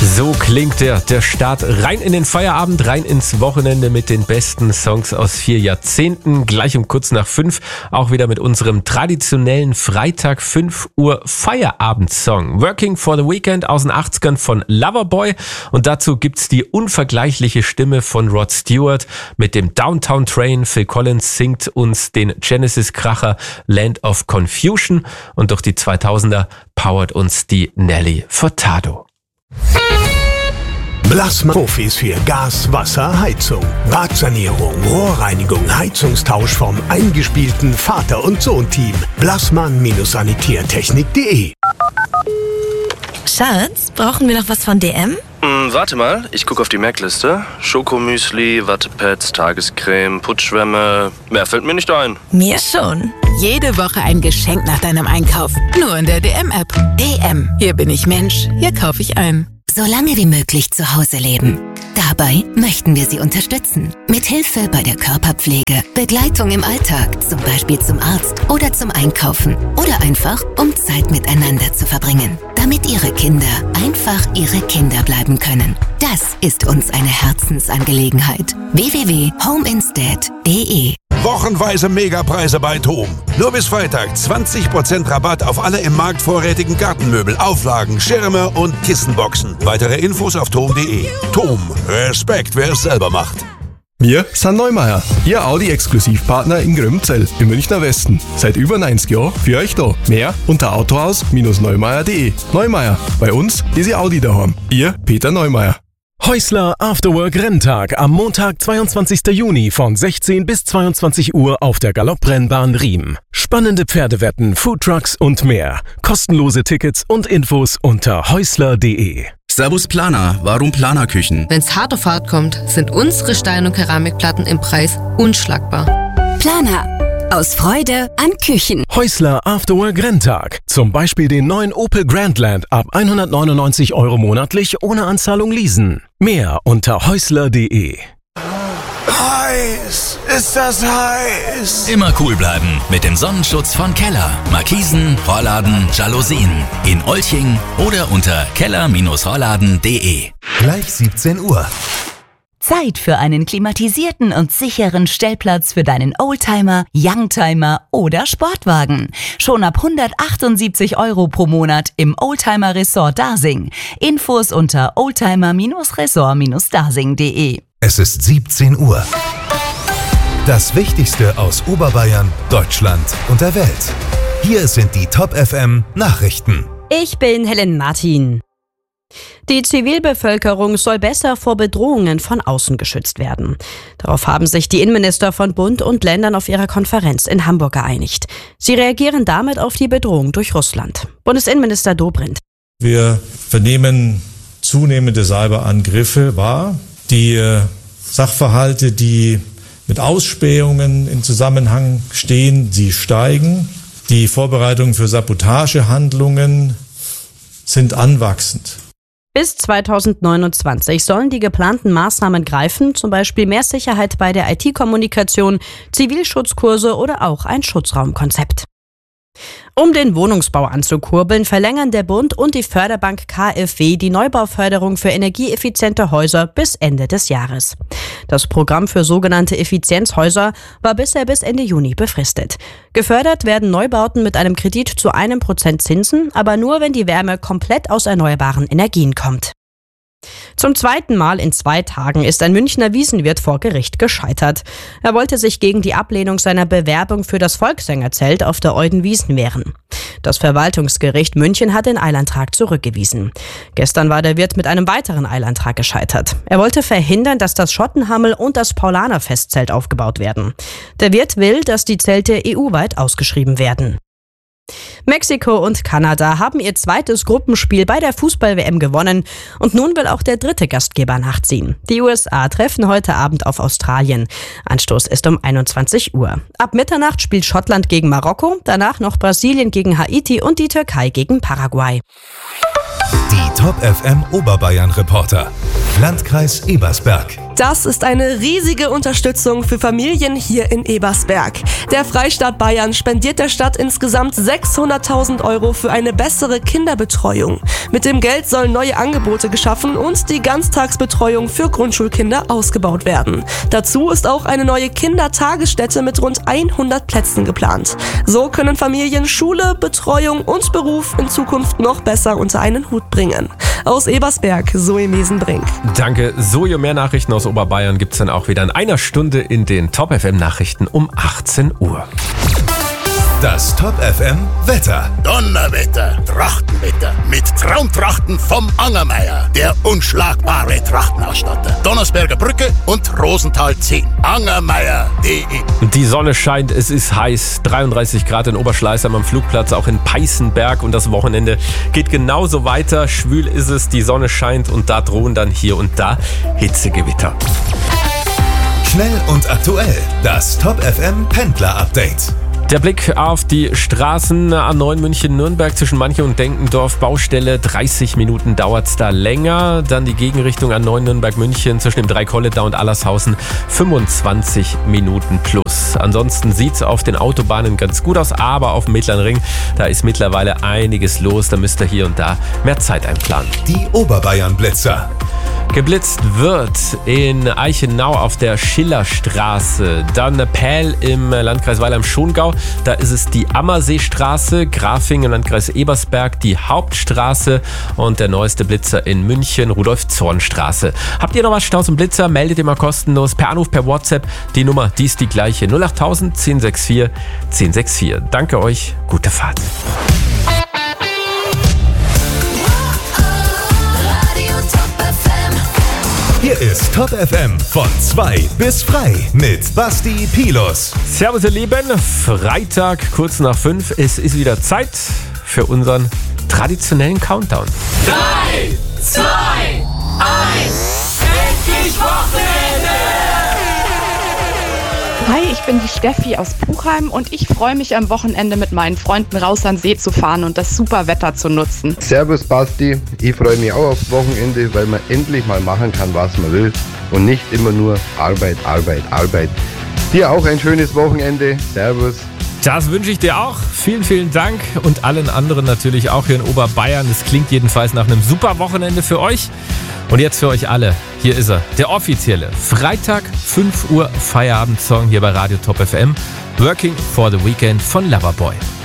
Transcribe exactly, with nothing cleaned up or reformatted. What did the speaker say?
So klingt der, der Start rein in den Feierabend, rein ins Wochenende mit den besten Songs aus vier Jahrzehnten. Gleich um kurz nach fünf auch wieder mit unserem traditionellen Freitag fünf Uhr Feierabendsong. Working for the Weekend aus den achtzigern von Loverboy. Und dazu gibt's die unvergleichliche Stimme von Rod Stewart mit dem Downtown Train. Phil Collins singt uns den Genesis-Kracher Land of Confusion. Und durch die zweitausender powert uns die Nelly Furtado. Blassmann Profis für Gas, Wasser, Heizung, Badsanierung, Rohrreinigung, Heizungstausch vom eingespielten Vater- und Sohn-Team. Blassmann-sanitärtechnik punkt de. Schatz, brauchen wir noch was von D M? Hm, warte mal, ich gucke auf die Merkliste. Schokomüsli, Wattepads, Tagescreme, Putzschwämme. Mehr fällt mir nicht ein. Mir schon. Jede Woche ein Geschenk nach deinem Einkauf. Nur in der D M-App. D M. Hier bin ich Mensch. Hier kaufe ich ein. So lange wie möglich zu Hause leben. Dabei möchten wir Sie unterstützen. Mit Hilfe bei der Körperpflege, Begleitung im Alltag, zum Beispiel zum Arzt oder zum Einkaufen. Oder einfach, um Zeit miteinander zu verbringen. Damit Ihre Kinder einfach Ihre Kinder bleiben können. Das ist uns eine Herzensangelegenheit. w w w punkt home instead punkt de. Wochenweise Megapreise bei TOM. Nur bis Freitag zwanzig Prozent Rabatt auf alle im Markt vorrätigen Gartenmöbel, Auflagen, Schirme und Kissenboxen. Weitere Infos auf tom punkt de. TOM. Respekt, wer es selber macht. Wir sind Neumeier, Ihr Audi-Exklusivpartner in Grömzell im Münchner Westen. Seit über neunzig Jahren für euch da. Mehr unter autohaus Neumeier punkt de. Neumeier, bei uns ist Ihr Audi daheim. Ihr Peter Neumeier. Häusler Afterwork Renntag am Montag, zweiundzwanzigsten Juni von sechzehn bis zweiundzwanzig Uhr auf der Galopprennbahn Riem. Spannende Pferdewetten, Foodtrucks und mehr. Kostenlose Tickets und Infos unter häusler punkt de. Servus Planer, warum Planerküchen? Wenn's hart auf hart kommt, sind unsere Stein- und Keramikplatten im Preis unschlagbar. Planer. Aus Freude an Küchen. Häusler Afterwork Renntag. Zum Beispiel den neuen Opel Grandland ab hundertneunundneunzig Euro monatlich ohne Anzahlung leasen. Mehr unter häusler punkt de. Heiß, ist das heiß. Immer cool bleiben mit dem Sonnenschutz von Keller. Markisen, Rollladen, Jalousien. In Olching oder unter keller Bindestrich rollladen punkt de. Gleich siebzehn Uhr. Zeit für einen klimatisierten und sicheren Stellplatz für deinen Oldtimer, Youngtimer oder Sportwagen. Schon ab hundertachtundsiebzig Euro pro Monat im Oldtimer Resort Dasing. Infos unter oldtimer Resort Dasing punkt de. Es ist siebzehn Uhr. Das Wichtigste aus Oberbayern, Deutschland und der Welt. Hier sind die Top F M Nachrichten. Ich bin Helen Martin. Die Zivilbevölkerung soll besser vor Bedrohungen von außen geschützt werden. Darauf haben sich die Innenminister von Bund und Ländern auf ihrer Konferenz in Hamburg geeinigt. Sie reagieren damit auf die Bedrohung durch Russland. Bundesinnenminister Dobrindt. Wir vernehmen zunehmende Cyberangriffe wahr. Die Sachverhalte, die mit Ausspähungen in Zusammenhang stehen, sie steigen. Die Vorbereitungen für Sabotagehandlungen sind anwachsend. Bis zweitausendneunundzwanzig sollen die geplanten Maßnahmen greifen, zum Beispiel mehr Sicherheit bei der I T-Kommunikation, Zivilschutzkurse oder auch ein Schutzraumkonzept. Um den Wohnungsbau anzukurbeln, verlängern der Bund und die Förderbank K f W die Neubauförderung für energieeffiziente Häuser bis Ende des Jahres. Das Programm für sogenannte Effizienzhäuser war bisher bis Ende Juni befristet. Gefördert werden Neubauten mit einem Kredit zu einem Prozent Zinsen, aber nur, wenn die Wärme komplett aus erneuerbaren Energien kommt. Zum zweiten Mal in zwei Tagen ist ein Münchner Wiesenwirt vor Gericht gescheitert. Er wollte sich gegen die Ablehnung seiner Bewerbung für das Volkssängerzelt auf der Eudenwiesen wehren. Das Verwaltungsgericht München hat den Eilantrag zurückgewiesen. Gestern war der Wirt mit einem weiteren Eilantrag gescheitert. Er wollte verhindern, dass das Schottenhammel und das Paulaner-Festzelt aufgebaut werden. Der Wirt will, dass die Zelte E U-weit ausgeschrieben werden. Mexiko und Kanada haben ihr zweites Gruppenspiel bei der Fußball-W M gewonnen und nun will auch der dritte Gastgeber nachziehen. Die U S A treffen heute Abend auf Australien. Anstoß ist um einundzwanzig Uhr. Ab Mitternacht spielt Schottland gegen Marokko, danach noch Brasilien gegen Haiti und die Türkei gegen Paraguay. Die Top F M Oberbayern Reporter. Landkreis Ebersberg. Das ist eine riesige Unterstützung für Familien hier in Ebersberg. Der Freistaat Bayern spendiert der Stadt insgesamt sechshunderttausend Euro für eine bessere Kinderbetreuung. Mit dem Geld sollen neue Angebote geschaffen und die Ganztagsbetreuung für Grundschulkinder ausgebaut werden. Dazu ist auch eine neue Kindertagesstätte mit rund hundert Plätzen geplant. So können Familien Schule, Betreuung und Beruf in Zukunft noch besser unter einen Hut bringen. Aus Ebersberg, Zoe Mesenbrink. Danke, Zoe. Mehr Nachrichten aus Oberbayern gibt's dann auch wieder in einer Stunde in den Top F M Nachrichten um achtzehn Uhr. Das Top F M Wetter. Donnerwetter, Trachtenwetter mit Traumtrachten vom Angermeier, der unschlagbare Trachtenausstatter. Donnersberger Brücke und Rosenthal zehn. Angermeier punkt de. Die Sonne scheint, es ist heiß. dreiunddreißig Grad in Oberschleißheim am Flugplatz, auch in Peißenberg. Und das Wochenende geht genauso weiter. Schwül ist es, die Sonne scheint und da drohen dann hier und da Hitzegewitter. Schnell und aktuell. Das Top F M Pendler Update. Der Blick auf die Straßen A neun München-Nürnberg zwischen Manche und Denkendorf, Baustelle, dreißig Minuten dauert's da länger. Dann die Gegenrichtung A neun Nürnberg-München zwischen dem Dreikolleter und Allershausen, fünfundzwanzig Minuten plus. Ansonsten sieht's auf den Autobahnen ganz gut aus, aber auf dem Mittleren Ring, da ist mittlerweile einiges los. Da müsst ihr hier und da mehr Zeit einplanen. Die Oberbayern-Blitzer. Geblitzt wird in Eichenau auf der Schillerstraße, dann Pähl im Landkreis Weil am Schongau, da ist es die Ammerseestraße, Grafing im Landkreis Ebersberg, die Hauptstraße und der neueste Blitzer in München, Rudolf-Zorn-Straße. Habt ihr noch was Staus und Blitzer? Meldet ihr mal kostenlos per Anruf, per WhatsApp. Die Nummer, die ist die gleiche, null achttausend, zehn sechs vier, zehn sechs vier. Danke euch, gute Fahrt. Hier ist Top F M von zwei bis frei mit Basti Pilus. Servus ihr Lieben, Freitag kurz nach fünf. Es ist wieder Zeit für unseren traditionellen Countdown. drei, zwei, eins, endlich Wochenende! Hi, ich bin die Steffi aus Puchheim und ich freue mich am Wochenende mit meinen Freunden raus an See zu fahren und das super Wetter zu nutzen. Servus Basti, ich freue mich auch aufs Wochenende, weil man endlich mal machen kann, was man will und nicht immer nur Arbeit, Arbeit, Arbeit. Dir auch ein schönes Wochenende, Servus. Das wünsche ich dir auch. Vielen, vielen Dank und allen anderen natürlich auch hier in Oberbayern. Es klingt jedenfalls nach einem super Wochenende für euch. Und jetzt für euch alle, hier ist er, der offizielle Freitag fünf Uhr Feierabendsong hier bei Radio Top F M. Working for the Weekend von Loverboy.